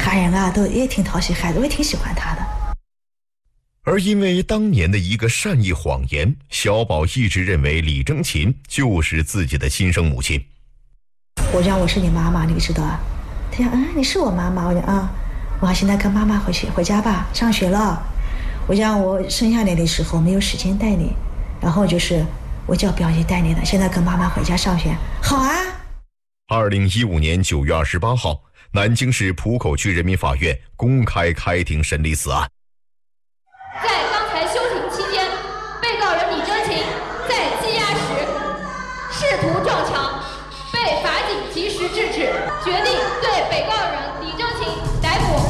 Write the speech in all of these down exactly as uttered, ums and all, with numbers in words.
喊人啊都也挺讨喜孩子，我也挺喜欢他的。 而因为当年的一个善意谎言，小宝一直认为李征勤就是自己的亲生母亲。 我讲我是你妈妈，你知道啊？他讲嗯，你是我妈妈。我讲啊，我现在跟妈妈回去回家吧，上学了。我讲我生下来的时候没有时间带你，然后就是我叫表姐带你的，现在跟妈妈回家上学。好啊。 二零一五年九月二十八号，南京市浦口区人民法院公开开庭审理此案。 在刚才休庭期间，被告人李征勤在羁押时试图撞墙，被法警及时制止，决定对被告人李征勤逮捕。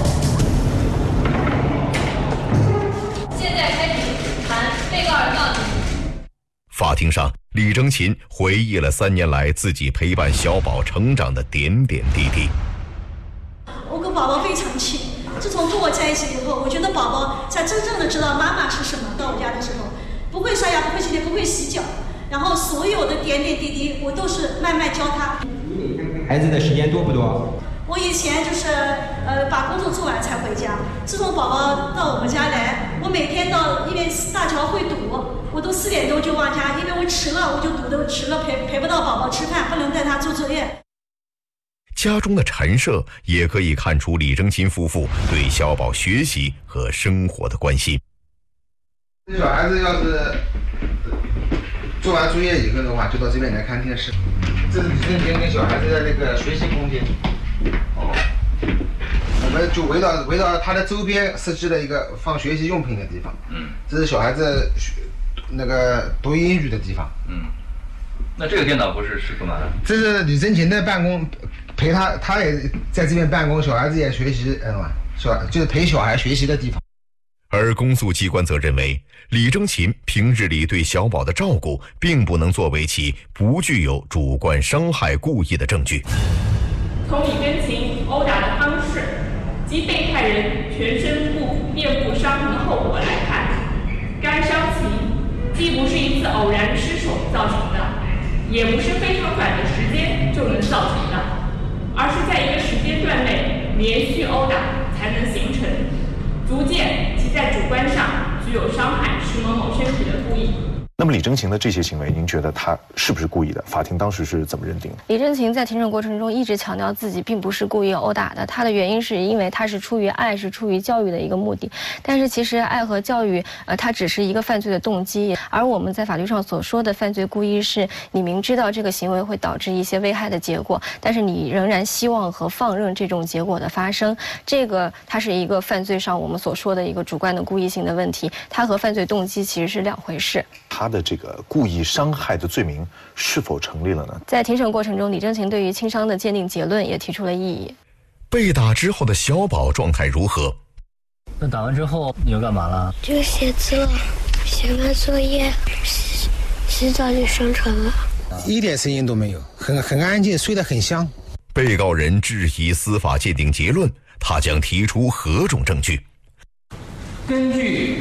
现在开庭谈被告人到底。 法庭上，李征勤回忆了三年来自己陪伴小宝成长的点点滴滴。 我跟宝宝非常亲，自从跟我在一起以后，我觉得宝宝才真正的知道妈妈是什么。到我家的时候，不会刷牙，不会洗脸，不会洗脚，然后所有的点点滴滴我都是慢慢教他。 孩子的时间多不多？ 我以前就是呃把工作做完才回家，自从宝宝到我们家来，我每天到因为大桥会堵，我都四点钟就往家，因为我迟了我就堵得迟了，陪陪不到宝宝吃饭，不能带他做作业。 家中的陈设也可以看出李征勤夫妇对小宝学习和生活的关心。 小孩子要是做完作业以后的话，就到这边来看电视。这是李征勤跟小孩子的那个学习空间。哦，我们就围绕围绕他的周边设计了一个放学习用品的地方。嗯，这是小孩子学那个读英语的地方。 嗯，那这个电脑不是是干嘛的？ 这是李征勤的办公。陪他，他也在这边办公，小孩子也学习，嗯，小就是陪小孩学习的地方。 而公诉机关则认为，李征勤平日里对小宝的照顾，并不能作为其不具有主观伤害故意的证据。 从李征勤殴打的方式及被害人全身部面部伤痕的后果来看，该伤情既不是一次偶然失手造成的，也不是非常短的时间就能造成的。而是在一个时间段内连续殴打才能形成，足见其在主观上具有伤害石某某身体的故意。 那么李征勤的这些行为，您觉得他是不是故意的？法庭当时是怎么认定的？ 李征勤在庭审过程中一直强调自己并不是故意殴打的，他的原因是因为他是出于爱，是出于教育的一个目的。但是其实爱和教育，呃，它只是一个犯罪的动机，而我们在法律上所说的犯罪故意是你明知道这个行为会导致一些危害的结果，但是你仍然希望和放任这种结果的发生，这个它是一个犯罪上我们所说的一个主观的故意性的问题，它和犯罪动机其实是两回事。 他的这个故意伤害的罪名是否成立了呢？ 在庭审过程中，李征勤对于轻伤的鉴定结论也提出了异议。 被打之后的小宝状态如何？ 那打完之后你又干嘛了？ 就写字了，写完作业，洗洗澡就上床了。 一点声音都没有，很很安静，睡得很香。 被告人质疑司法鉴定结论，他将提出何种证据？ 根据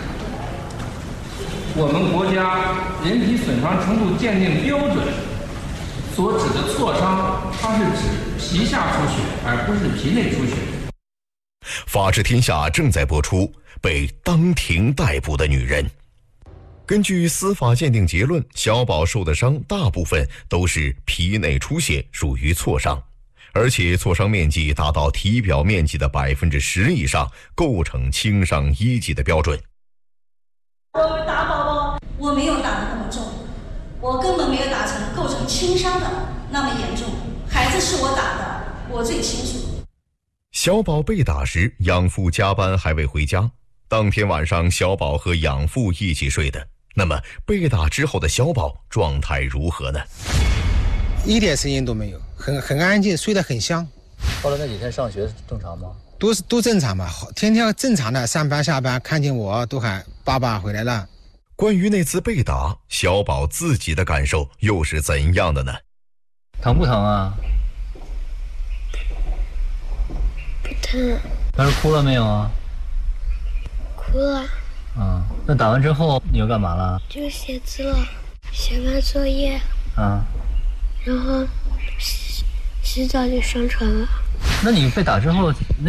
我们国家人体损伤程度鉴定标准所指的挫伤，它是指皮下出血，而不是皮内出血。 法治天下正在播出被当庭逮捕的女人。根据司法鉴定结论，小宝受的伤大部分都是皮内出血，属于挫伤，而且挫伤面积达到体表面积的百分之十以上，构成轻伤一级的标准。 我打宝宝，我没有打得那么重，我根本没有打成构成轻伤的那么严重。孩子是我打的，我最清楚。 小宝被打时，养父加班还未回家，当天晚上小宝和养父一起睡的。那么被打之后的小宝状态如何呢？ 一点声音都没有，很很安静，睡得很香。 后来那几天上学正常吗？ 都是都正常嘛，天天正常的上班下班，看见我都喊爸爸回来了。 关于那次被打，小宝自己的感受又是怎样的呢？ 疼不疼啊？ 不疼。 当时哭了没有啊？ 哭了。 嗯，那打完之后你又干嘛了？ 就写字了，写完作业。 啊。 然后洗洗澡就上床了。 那你被打之后，那